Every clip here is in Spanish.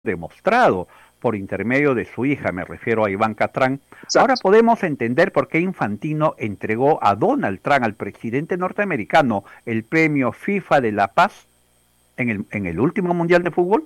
demostrado por intermedio de su hija, me refiero a Ivanka Trump. Ahora Exacto. podemos entender por qué Infantino entregó a Donald Trump, al presidente norteamericano, el premio FIFA de la Paz en el último Mundial de Fútbol.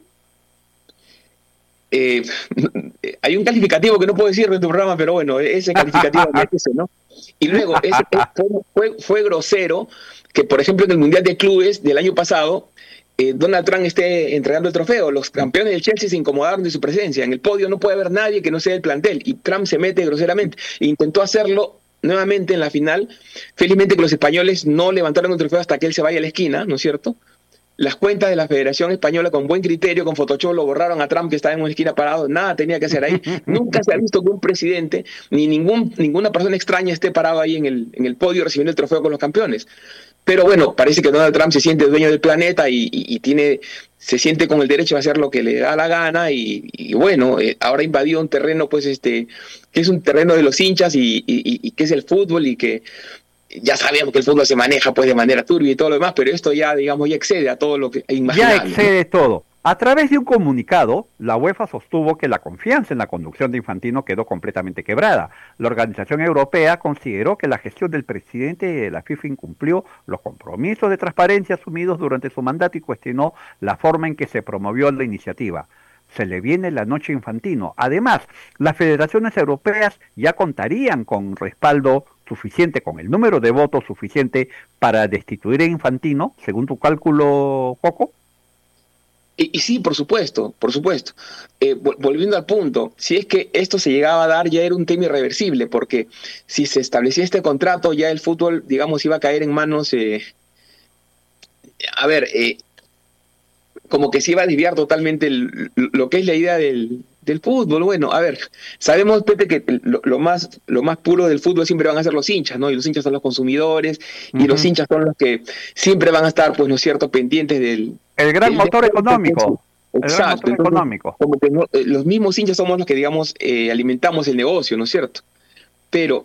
Eh, Hay un calificativo que no puedo decir en tu programa, pero bueno, ese calificativo es ese, ¿no? Y luego, fue grosero que, por ejemplo, en el Mundial de Clubes del año pasado, Donald Trump esté entregando el trofeo. Los campeones del Chelsea se incomodaron de su presencia. En el podio no puede haber nadie que no sea del plantel. Y Trump se mete groseramente. E intentó hacerlo nuevamente en la final. Felizmente que los españoles no levantaron el trofeo hasta que él se vaya a la esquina, ¿no es cierto? Las cuentas de la Federación Española con buen criterio, con Photoshop, lo borraron a Trump que estaba en una esquina parado, nada tenía que hacer ahí. Nunca se ha visto que un presidente ni ninguna persona extraña esté parado ahí en el podio recibiendo el trofeo con los campeones. Pero bueno, parece que Donald Trump se siente dueño del planeta y se siente con el derecho a hacer lo que le da la gana y bueno, ahora invadió un terreno pues que es un terreno de los hinchas y que es el fútbol y que ya sabíamos que el fútbol se maneja pues de manera turbia y todo lo demás, pero esto ya, digamos, ya excede a todo lo que es Ya imaginable, ¿no? excede todo. A través de un comunicado, la UEFA sostuvo que la confianza en la conducción de Infantino quedó completamente quebrada. La organización europea consideró que la gestión del presidente de la FIFA incumplió los compromisos de transparencia asumidos durante su mandato y cuestionó la forma en que se promovió la iniciativa. Se le viene la noche a Infantino. Además, las federaciones europeas ya contarían con respaldo suficiente, con el número de votos suficiente para destituir a Infantino, según tu cálculo, Coco. Y sí, por supuesto, por supuesto. Volviendo al punto, si es que esto se llegaba a dar, ya era un tema irreversible, porque si se establecía este contrato, ya el fútbol, digamos, iba a caer en manos, a ver, como que se iba a desviar totalmente lo que es la idea del fútbol. Bueno, a ver, sabemos, Pepe, que lo más puro del fútbol siempre van a ser los hinchas, ¿no? Y los hinchas son los consumidores, y los Ujú. hinchas son los que siempre van a estar, pues, ¿no es cierto?, pendientes El gran del motor deporte. económico. El gran Exacto, motor entonces, económico. como que los mismos hinchas somos los que, digamos, alimentamos el negocio, ¿no es cierto? Pero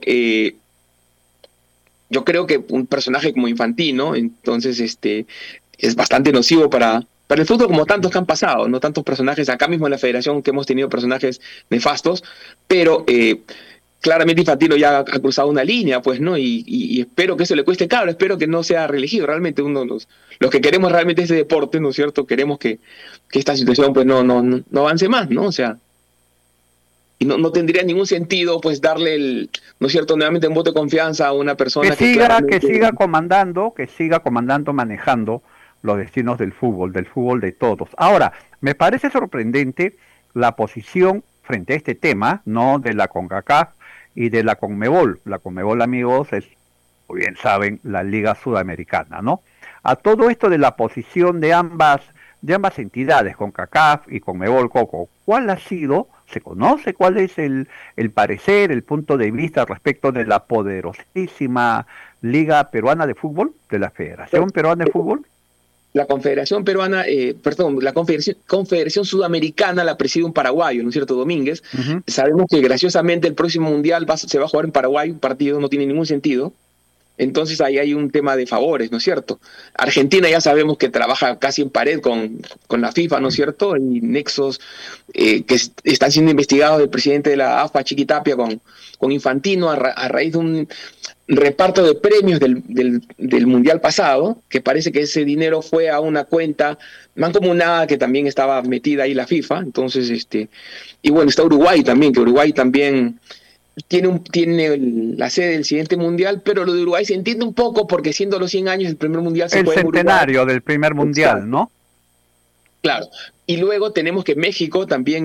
yo creo que un personaje como Infantino, entonces, es bastante nocivo para el fútbol, como tantos que han pasado, no tantos personajes, acá mismo en la federación que hemos tenido personajes nefastos, pero claramente Infantino ya ha cruzado una línea, pues, ¿no? Y espero que eso le cueste caro, espero que no sea reelegido. Realmente uno de los que queremos realmente ese deporte, ¿no es cierto? Queremos que esta situación pues no avance más, ¿no? O sea, y no tendría ningún sentido pues darle ¿no es cierto?, nuevamente un voto de confianza a una persona que Que claramente. siga comandando, manejando los destinos del fútbol de todos. Ahora, me parece sorprendente la posición frente a este tema, ¿no? De la CONCACAF y de la CONMEBOL. La CONMEBOL, amigos, es, como bien saben, la Liga Sudamericana, ¿no? A todo esto de la posición de ambas entidades, CONCACAF y CONMEBOL, Coco, ¿cuál ha sido? ¿Se conoce cuál es el parecer, el punto de vista respecto de la poderosísima Liga Peruana de Fútbol, de la Federación Peruana de Fútbol? La Confederación Peruana, perdón, la Confederación Sudamericana la preside un paraguayo, ¿no es cierto?, Domínguez. Ujú. Sabemos que graciosamente el próximo Mundial se va a jugar en Paraguay, un partido no tiene ningún sentido. Entonces ahí hay un tema de favores, ¿no es cierto? Argentina ya sabemos que trabaja casi en pared con la FIFA, ¿no es cierto? Hay nexos están siendo investigados del presidente de la AFA, Chiquitapia, con Infantino a raíz de un reparto de premios del Mundial pasado, que parece que ese dinero fue a una cuenta mancomunada que también estaba metida ahí la FIFA. Entonces, y bueno, está Uruguay también, que Uruguay también tiene la sede del siguiente mundial, pero lo de Uruguay se entiende un poco porque siendo los 100 años el primer mundial se El juega en Uruguay. centenario del primer mundial, Exacto, ¿no? claro. Y luego tenemos que México también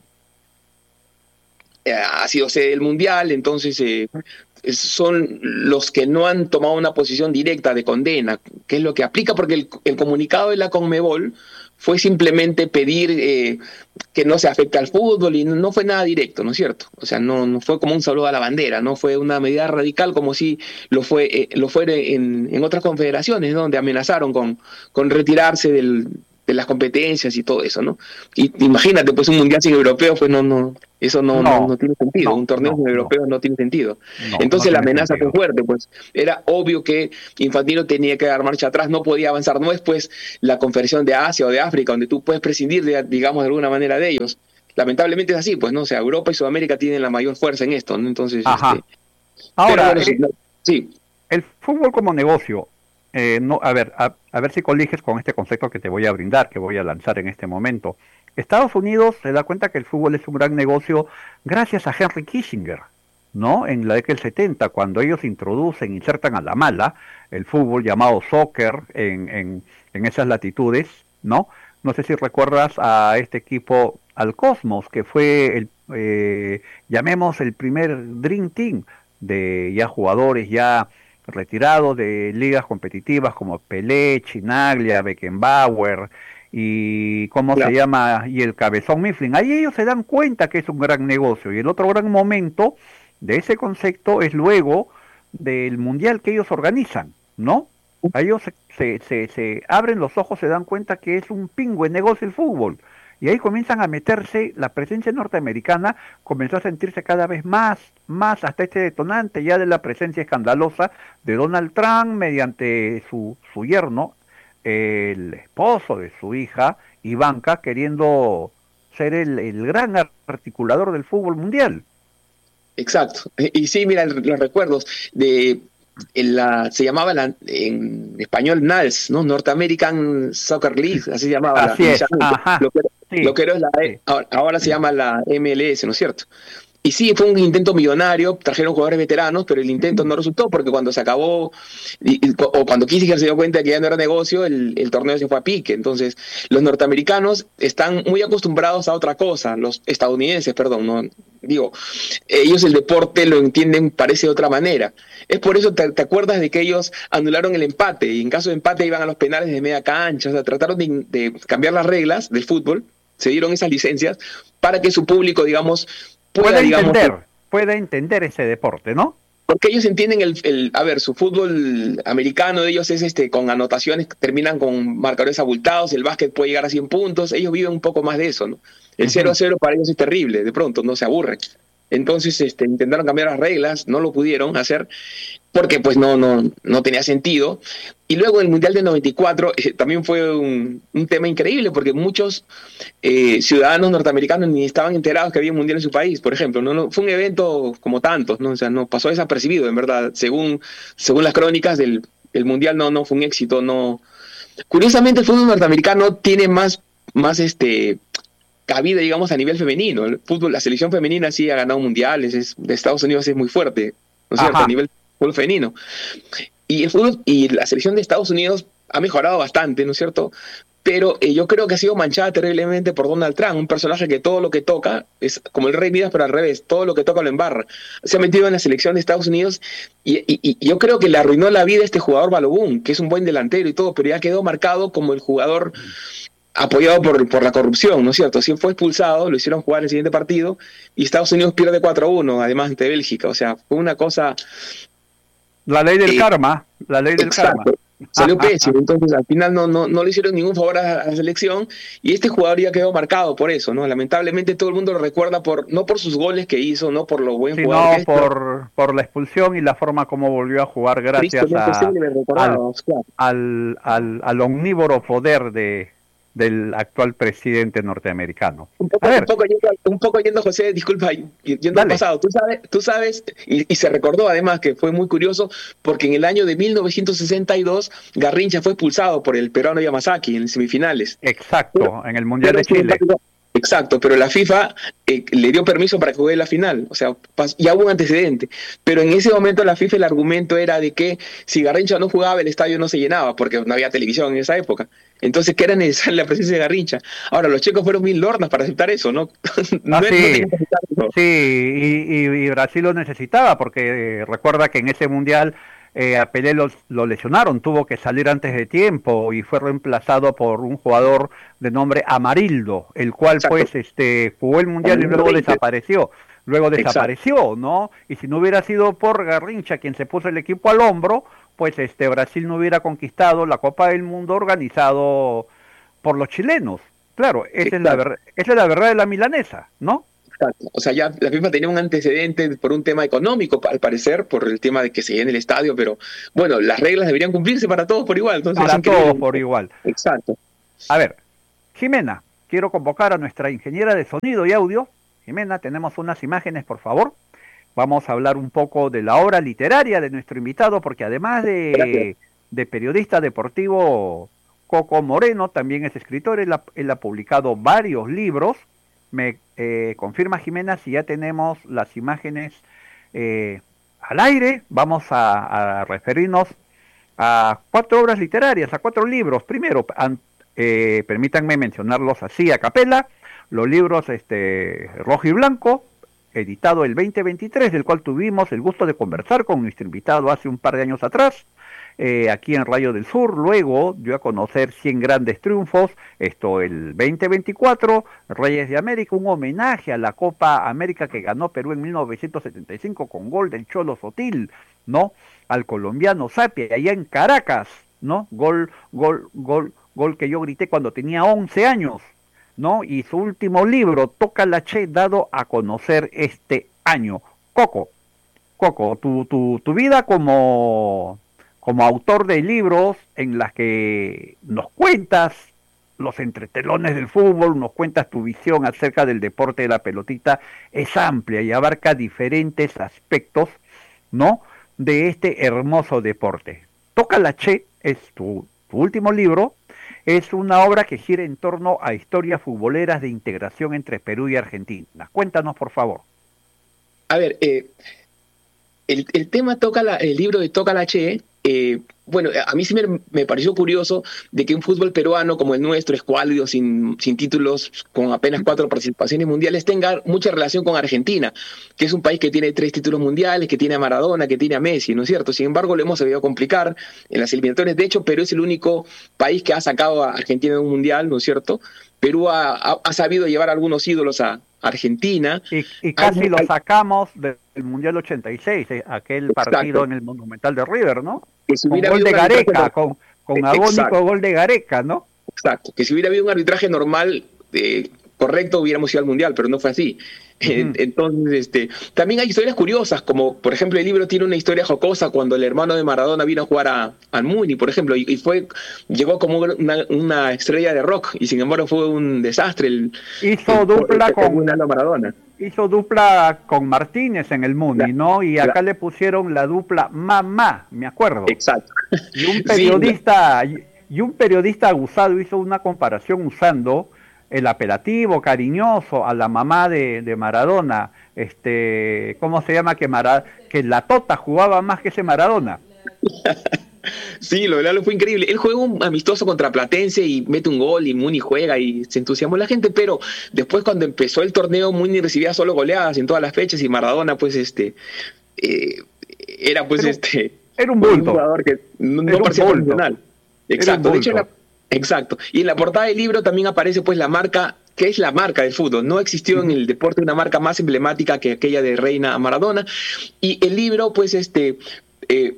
ha sido sede del mundial, entonces son los que no han tomado una posición directa de condena, que es lo que aplica, porque el comunicado de la CONMEBOL fue simplemente pedir que no se afecte al fútbol y no fue nada directo, ¿no es cierto? O sea, no fue como un saludo a la bandera, no fue una medida radical como si lo fue en otras confederaciones, ¿no?, donde amenazaron con retirarse de las competencias y todo eso, ¿no? Y imagínate, pues un mundial sin europeos, pues eso no tiene sentido. Un torneo sin europeos no tiene sentido. Entonces la amenaza fue fuerte, pues era obvio que Infantino tenía que dar marcha atrás, no podía avanzar. No es pues la Confederación de Asia o de África, donde tú puedes prescindir, digamos, de alguna manera de ellos. Lamentablemente es así, pues, ¿no? O sea, Europa y Sudamérica tienen la mayor fuerza en esto, ¿no? Entonces, ahora, sí. El fútbol como negocio, a ver si coliges con este concepto que te voy a brindar, que voy a lanzar en este momento. Estados Unidos se da cuenta que el fútbol es un gran negocio gracias a Henry Kissinger, ¿no? En la década del 70, cuando ellos insertan a la mala el fútbol llamado soccer en esas latitudes, ¿no? No sé si recuerdas a este equipo, al Cosmos, que fue llamemos el primer Dream Team de ya jugadores ya retirados de ligas competitivas como Pelé, Chinaglia, Beckenbauer y cómo se llama, y el Cabezón Mifflin. Ahí ellos se dan cuenta que es un gran negocio, y el otro gran momento de ese concepto es luego del mundial que ellos organizan, ¿no? Ellos se abren los ojos, se dan cuenta que es un pingüe negocio el fútbol, y ahí comienzan a meterse, la presencia norteamericana comenzó a sentirse cada vez más, hasta este detonante ya de la presencia escandalosa de Donald Trump mediante su yerno, el esposo de su hija, Ivanka, queriendo ser el gran articulador del fútbol mundial. Exacto. Y sí, mira, los recuerdos se llamaba en español NALS, ¿no? North American Soccer League, así se llamaba. Así es. Ajá. Lo que era ahora se llama la MLS, ¿no es cierto? Y sí, fue un intento millonario, trajeron jugadores veteranos, pero el intento no resultó porque cuando se acabó, o cuando Kissinger se dio cuenta de que ya no era negocio, el torneo se fue a pique. Entonces, los norteamericanos están muy acostumbrados a otra cosa, los estadounidenses, perdón, no digo, ellos el deporte lo entienden, parece de otra manera. Es por eso, te acuerdas de que ellos anularon el empate, y en caso de empate iban a los penales de media cancha, o sea, trataron de cambiar las reglas del fútbol, se dieron esas licencias para que su público, digamos, pueda entender ese deporte, ¿no? Porque ellos entienden su fútbol americano de ellos es con anotaciones que terminan con marcadores abultados, el básquet puede llegar a 100 puntos, ellos viven un poco más de eso, ¿no? El 0-0 para ellos es terrible, de pronto, no se aburren. Entonces intentaron cambiar las reglas, no lo pudieron hacer porque pues no tenía sentido. Y luego el Mundial del 94 también fue un tema increíble porque muchos ciudadanos norteamericanos ni estaban enterados que había un Mundial en su país, por ejemplo. No fue un evento como tantos, ¿no? O sea, no pasó desapercibido, en verdad. Según las crónicas el Mundial no fue un éxito. No. Curiosamente el fútbol norteamericano tiene más cabida, digamos, a nivel femenino. El fútbol, la selección femenina sí ha ganado mundiales, de Estados Unidos es muy fuerte, ¿no es cierto? A nivel fútbol femenino. Y el fútbol y la selección de Estados Unidos ha mejorado bastante, ¿no es cierto? Pero yo creo que ha sido manchada terriblemente por Donald Trump, un personaje que todo lo que toca es como el Rey Midas, pero al revés, todo lo que toca lo embarra. Se ha metido en la selección de Estados Unidos y yo creo que le arruinó la vida a este jugador Balogun, que es un buen delantero y todo, pero ya quedó marcado como el jugador apoyado por la corrupción, ¿no es cierto? Sí fue expulsado, lo hicieron jugar el siguiente partido y Estados Unidos pierde 4-1, además ante Bélgica. O sea, fue una cosa... La ley del karma, la ley del karma. Salió pésimo, entonces al final no le hicieron ningún favor a la selección y este jugador ya quedó marcado por eso, ¿no? Lamentablemente todo el mundo lo recuerda no por sus goles que hizo, no por lo buen jugador que es, por la expulsión y la forma como volvió a jugar gracias al omnívoro poder del actual presidente norteamericano. Un poco yendo, José, disculpa, yendo al pasado. Tú sabes y se recordó además que fue muy curioso porque en el año de 1962 Garrincha fue expulsado por el peruano Yamasaki en semifinales. Exacto, en el Mundial de Chile. Exacto, pero la FIFA le dio permiso para que juegue la final, o sea, ya hubo un antecedente, pero en ese momento la FIFA el argumento era de que si Garrincha no jugaba el estadio no se llenaba, porque no había televisión en esa época, entonces que era necesaria la presencia de Garrincha. Ahora, los checos fueron mil lornas para aceptar eso, ¿no? Y Brasil lo necesitaba, porque recuerda que en ese Mundial a Pelé lo lesionaron, tuvo que salir antes de tiempo y fue reemplazado por un jugador de nombre Amarildo, el cual pues jugó el Mundial y luego desapareció. ¿No? Y si no hubiera sido por Garrincha quien se puso el equipo al hombro, pues Brasil no hubiera conquistado la Copa del Mundo organizado por los chilenos. Claro, esa Exacto. es la verdad de la milanesa, ¿no? Exacto. O sea, ya la FIFA tenía un antecedente por un tema económico, al parecer, por el tema de que se llene el estadio, pero bueno, las reglas deberían cumplirse para todos por igual, entonces es Para todos increíble. por igual. Exacto. A ver, Jimena, quiero convocar a nuestra ingeniera de sonido y audio. Jimena, tenemos unas imágenes, por favor. Vamos a hablar un poco de la obra literaria de nuestro invitado, porque además Gracias. de periodista deportivo, Coco Moreno también es escritor. Él ha publicado varios libros. Me confirma, Jimena, si ya tenemos las imágenes al aire. Vamos a referirnos a 4 obras literarias, a 4 libros. Primero, permítanme mencionarlos así a capela: los libros Rojo y Blanco, editado el 2023, del cual tuvimos el gusto de conversar con nuestro invitado hace un par de años atrás, aquí en Rayo del Sur. Luego dio a conocer 100 grandes triunfos, esto el 2024, Reyes de América, un homenaje a la Copa América que ganó Perú en 1975 con gol del Cholo Sotil, ¿no? Al colombiano Sapia, allá en Caracas, ¿no? Gol que yo grité cuando tenía 11 años, ¿no? Y su último libro, Toca la Che, dado a conocer este año. Coco, tu vida como autor de libros en las que nos cuentas los entretelones del fútbol, nos cuentas tu visión acerca del deporte de la pelotita, es amplia y abarca diferentes aspectos, ¿no? De este hermoso deporte. Toca la Che es tu último libro. Es una obra que gira en torno a historias futboleras de integración entre Perú y Argentina. Cuéntanos, por favor. A ver, el tema el libro de Toca la Che, bueno, a mí sí me pareció curioso de que un fútbol peruano como el nuestro, escuálido, sin títulos, con apenas 4 participaciones mundiales, tenga mucha relación con Argentina, que es un país que tiene 3 títulos mundiales, que tiene a Maradona, que tiene a Messi, ¿no es cierto? Sin embargo, lo hemos sabido complicar en las eliminatorias. De hecho, Perú es el único país que ha sacado a Argentina de un mundial, ¿no es cierto? Perú ha sabido llevar algunos ídolos a Argentina. Y casi lo sacamos del Mundial 86, aquel partido Exacto. en el Monumental de River, ¿no? Que si Con hubiera gol habido de un arbitraje Gareca, con agónico exacto, gol de Gareca, ¿no? exacto, que si hubiera habido un arbitraje normal, correcto, hubiéramos ido al mundial, pero no fue así. Ujú. Entonces, también hay historias curiosas, como por ejemplo el libro tiene una historia jocosa cuando el hermano de Maradona vino a jugar al Muni, por ejemplo, llegó como una estrella de rock y sin embargo fue un desastre Hizo dupla el mundial a Maradona. hizo dupla con Martínez en el La- Muni, ¿no? Y la- acá le pusieron la dupla Mamá, me acuerdo. exacto. Y un Sí, periodista, y un periodista aguzado hizo una comparación usando el apelativo cariñoso a la mamá de Maradona. ¿Cómo se llama? Que la Tota jugaba más que ese Maradona. sí, lo de Lalo fue increíble. Él juega un amistoso contra Platense y mete un gol y Muni juega y se entusiasmó la gente, pero después cuando empezó el torneo Muni recibía solo goleadas en todas las fechas y Maradona pues eh, era pues Era, era un un bulto, jugador que no era un parecía bulto, profesional. era un Exacto, de hecho bulto. exacto. Y en la portada del libro también aparece pues la marca, que es la marca del fútbol. No existió en Ujú. el deporte una marca más emblemática que aquella de Reina Maradona. Y el libro pues eh,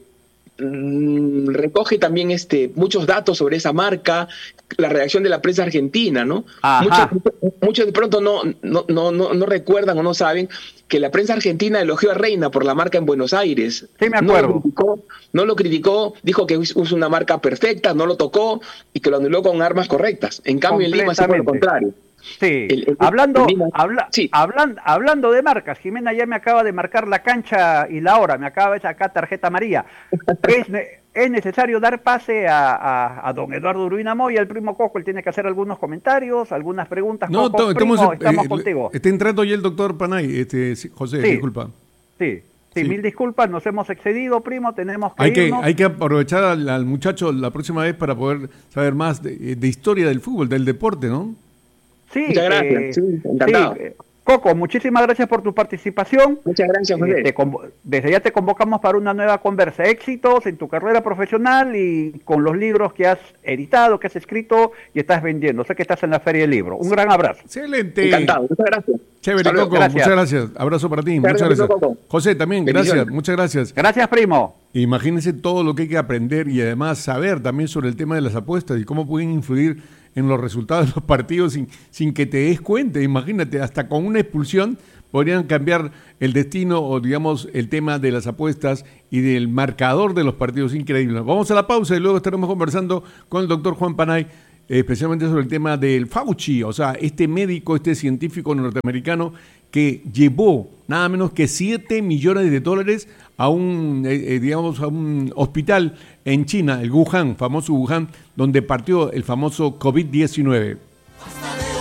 recoge también muchos datos sobre esa marca, la reacción de la prensa argentina, ¿no? Muchos, Ajá, muchos de pronto no recuerdan o no saben que la prensa argentina elogió a Reina por la marca en Buenos Aires. sí me No lo acuerdo. criticó, no lo criticó, dijo que usa una marca perfecta, no lo tocó y que lo anuló con armas correctas. En cambio, en Lima sí fue lo Completamente. contrario. Sí, En Lima, sí, hablando de marcas, Jimena ya me acaba de marcar la cancha y la hora, me acaba de sacar tarjeta amarilla. Es necesario dar pase a don Eduardo Uruina Moya, el primo Coco. Él tiene que hacer algunos comentarios, algunas preguntas. No, Coco, primo, estamos contigo. está entrando ya el doctor Panay, sí, José, Sí, disculpa. sí, Sí. mil disculpas, nos hemos excedido, primo, tenemos que irnos. Hay que aprovechar al muchacho la próxima vez para poder saber más de historia del fútbol, del deporte, ¿no? Sí, muchas gracias, sí, encantado. Coco, muchísimas gracias por tu participación. Muchas gracias, José. Desde ya te convocamos para una nueva conversa. Éxitos en tu carrera profesional y con los libros que has editado, que has escrito y estás vendiendo. Sé que estás en la Feria del Libro. Un gran abrazo. Excelente. Encantado, muchas gracias. Chévere, Hasta luego. Coco, Gracias. muchas gracias. Abrazo para ti, muchas Gracias, gracias. Coco. José, también, Bendiciones. gracias, muchas gracias. Gracias, primo. Imagínense todo lo que hay que aprender y además saber también sobre el tema de las apuestas y cómo pueden influir en los resultados de los partidos sin que te des cuenta. Imagínate, hasta con una expulsión podrían cambiar el destino o, digamos, el tema de las apuestas y del marcador de los partidos. Increíble. Vamos a la pausa y luego estaremos conversando con el doctor Juan Panay, especialmente sobre el tema del Fauci, o sea, este médico, este científico norteamericano que llevó nada menos que $7 millones a un, digamos, a un hospital en China, el Wuhan, famoso Wuhan, donde partió el famoso COVID-19.